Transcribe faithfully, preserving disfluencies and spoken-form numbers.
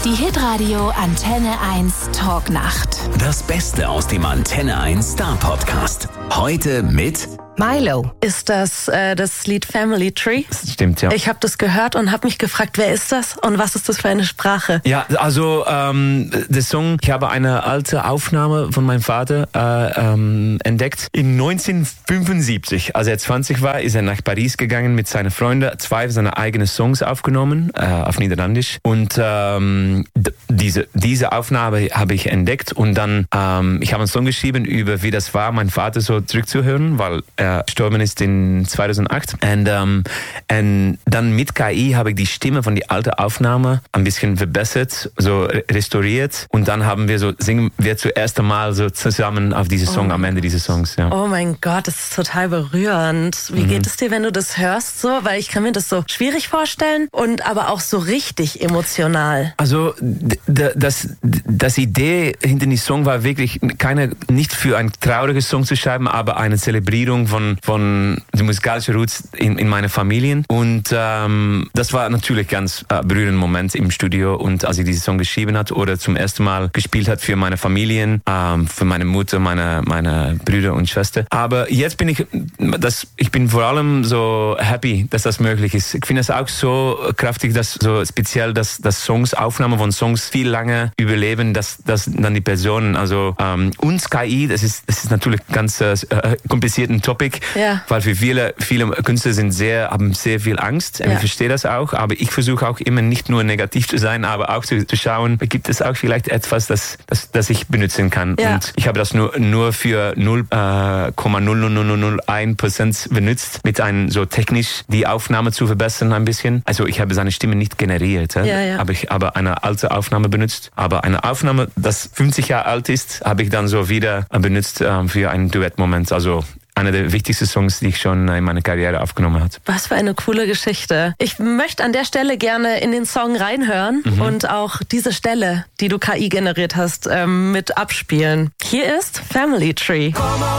Die Hitradio Antenne eins Talknacht. Das Beste aus dem Antenne eins Star Podcast. Heute mit Milo ist das äh, das Lied Family Tree. Das stimmt, ja. Ich habe das gehört und habe mich gefragt, wer ist das und was ist das für eine Sprache? Ja, also ähm, der Song, ich habe eine alte Aufnahme von meinem Vater äh, ähm, entdeckt. In neunzehnhundertfünfundsiebzig, als er zwanzig war, ist er nach Paris gegangen mit seinen Freunden, zwei seiner eigenen Songs aufgenommen, äh, auf Niederländisch. Und ähm, d- diese, diese Aufnahme habe ich entdeckt und dann, ähm, ich habe einen Song geschrieben über, wie das war, meinen Vater so zurückzuhören, weil er gestorben ist in zweitausendacht. Und, ähm, und dann mit K I habe ich die Stimme von der alten Aufnahme ein bisschen verbessert, so restauriert. Und dann haben wir so, singen wir zuerst einmal so zusammen auf diese Song, oh. am Ende dieses Songs. Ja. Oh mein Gott, das ist total berührend. Wie Mhm. geht es dir, wenn du das hörst so? Weil ich kann mir das so schwierig vorstellen und aber auch so richtig emotional. Also d- d- das, das Idee hinter dem Song war wirklich keine, nicht für ein trauriges Song zu schreiben, aber eine Zelebrierung von von den musikalischen Roots in, in meiner Familie. Und ähm, das war natürlich ganz äh, berührender Moment im Studio. Und als ich diesen Song geschrieben hat oder zum ersten Mal gespielt hat für meine Familien, ähm, für meine Mutter, meine meine Brüder und Schwester. Aber jetzt bin ich, das, ich bin vor allem so happy, dass das möglich ist. Ich finde es auch so kraftig, dass so speziell, dass, dass Songs, Aufnahmen von Songs viel lange überleben, dass, dass dann die Personen, also ähm, uns K I, das ist, das ist natürlich ganz äh, komplizierten Topic. Ja. Weil für viele, viele Künstler sind sehr, haben sehr viel Angst. Ja. Ich verstehe das auch, aber ich versuche auch immer nicht nur negativ zu sein, aber auch zu, zu schauen, gibt es auch vielleicht etwas, das, das, das ich benutzen kann. Ja. Und ich habe das nur, nur für null Komma null null null null eins Prozent benutzt, mit einem so technisch die Aufnahme zu verbessern ein bisschen. Also ich habe seine Stimme nicht generiert, ja, ja. aber ich habe eine alte Aufnahme benutzt. Aber eine Aufnahme, das fünfzig Jahre alt ist, habe ich dann so wieder benutzt äh, für einen Duettmoment. Also einer der wichtigsten Songs, die ich schon in meiner Karriere aufgenommen habe. Was für eine coole Geschichte. Ich möchte an der Stelle gerne in den Song reinhören mhm. und auch diese Stelle, die du K I generiert hast, ähm, mit abspielen. Hier ist Family Tree.